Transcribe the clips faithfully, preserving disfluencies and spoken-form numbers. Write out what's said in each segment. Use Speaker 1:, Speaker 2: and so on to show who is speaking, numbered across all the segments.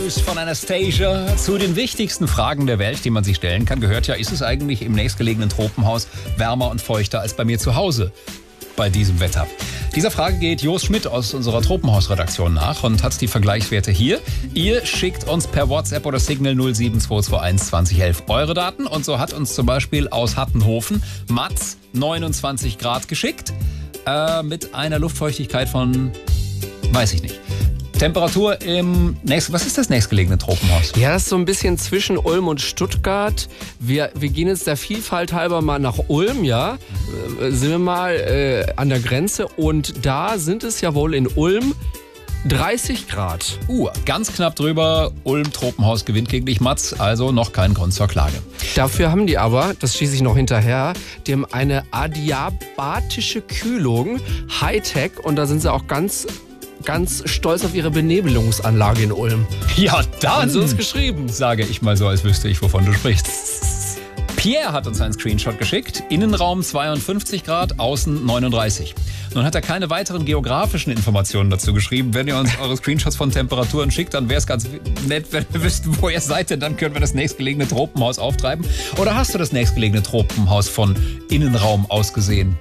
Speaker 1: News von Anastasia. Zu den wichtigsten Fragen der Welt, die man sich stellen kann, gehört ja, ist es eigentlich im nächstgelegenen Tropenhaus wärmer und feuchter als bei mir zu Hause bei diesem Wetter? Dieser Frage geht Jos Schmidt aus unserer Tropenhausredaktion nach und hat die Vergleichswerte hier. Ihr schickt uns per WhatsApp oder Signal null sieben zwei zwei eins zwanzig elf eure Daten. Und so hat uns zum Beispiel aus Hattenhofen Mats neunundzwanzig Grad geschickt äh, mit einer Luftfeuchtigkeit von, weiß ich nicht. Temperatur im nächsten, was ist das nächstgelegene Tropenhaus?
Speaker 2: Ja, das ist so ein bisschen zwischen Ulm und Stuttgart. Wir, wir gehen jetzt der Vielfalt halber mal nach Ulm, ja. Äh, sind wir mal äh, an der Grenze und da sind es ja wohl in Ulm dreißig Grad.
Speaker 1: Uh, ganz knapp drüber. Ulm Tropenhaus gewinnt gegen dich, Mats, also noch kein Grund zur Klage.
Speaker 2: Dafür haben die aber, das schieße ich noch hinterher, die haben eine adiabatische Kühlung, Hightech, und da sind sie auch ganz... ganz stolz auf ihre Benebelungsanlage in Ulm.
Speaker 1: Ja, dann
Speaker 2: haben sie uns geschrieben.
Speaker 1: Sage ich mal so, als wüsste ich, wovon du sprichst. Pierre hat uns einen Screenshot geschickt. Innenraum zweiundfünfzig Grad, außen neununddreißig. Nun hat er keine weiteren geografischen Informationen dazu geschrieben. Wenn ihr uns eure Screenshots von Temperaturen schickt, dann wäre es ganz nett, wenn wir wüssten, wo ihr seid, denn dann können wir das nächstgelegene Tropenhaus auftreiben. Oder hast du das nächstgelegene Tropenhaus von Innenraum aus gesehen?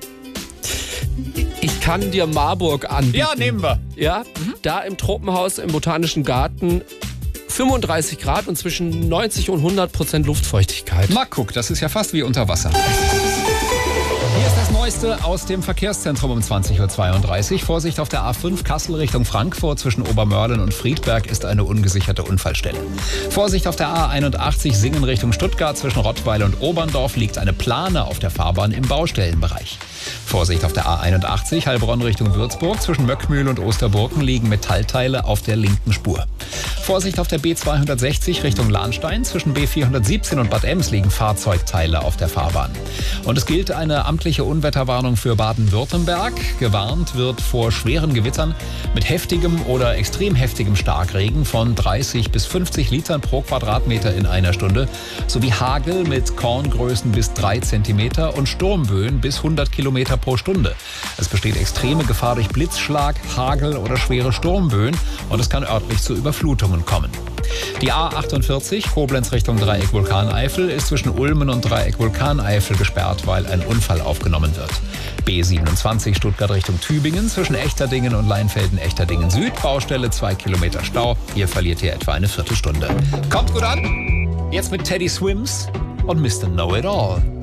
Speaker 2: Ich kann dir Marburg anbieten.
Speaker 1: Ja, nehmen wir.
Speaker 2: Ja, mhm. Da im Tropenhaus im Botanischen Garten fünfunddreißig Grad und zwischen neunzig und hundert Prozent Luftfeuchtigkeit.
Speaker 1: Na guck, das ist ja fast wie unter Wasser. Hier ist das Neueste aus dem Verkehrszentrum um zwanzig Uhr zweiunddreißig. Vorsicht auf der A fünf Kassel Richtung Frankfurt. Zwischen Obermörlen und Friedberg ist eine ungesicherte Unfallstelle. Vorsicht auf der A einundachtzig Singen Richtung Stuttgart. Zwischen Rottweil und Oberndorf liegt eine Plane auf der Fahrbahn im Baustellenbereich. Vorsicht auf der A einundachtzig Heilbronn Richtung Würzburg. Zwischen Möckmühl und Osterburken liegen Metallteile auf der linken Spur. Vorsicht auf der B zweihundertsechzig Richtung Lahnstein. Zwischen B vierhundertsiebzehn und Bad Ems liegen Fahrzeugteile auf der Fahrbahn. Und es gilt eine amtliche Unwetterwarnung für Baden-Württemberg. Gewarnt wird vor schweren Gewittern mit heftigem oder extrem heftigem Starkregen von dreißig bis fünfzig Litern pro Quadratmeter in einer Stunde sowie Hagel mit Korngrößen bis drei Zentimeter und Sturmböen bis hundert Kilometer pro Stunde. Es besteht extreme Gefahr durch Blitzschlag, Hagel oder schwere Sturmböen und es kann örtlich zu Überflutungen kommen. Die A achtundvierzig Koblenz Richtung Dreieck Vulkaneifel ist zwischen Ulmen und Dreieck Vulkaneifel gesperrt, weil ein Unfall aufgenommen wird. B siebenundzwanzig Stuttgart Richtung Tübingen zwischen Echterdingen und Leinfelden-Echterdingen Süd. Baustelle zwei Kilometer Stau. Ihr verliert hier etwa eine Viertelstunde. Kommt gut an. Jetzt mit Teddy Swims und Mister Know It All.